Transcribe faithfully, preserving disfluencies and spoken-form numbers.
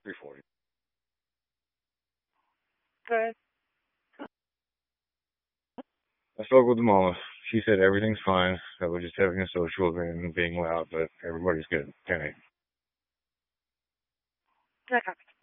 three forty. Good. I spoke with the mama. She said everything's fine. That we're just having a social event and being loud, but everybody's good. ten eight. That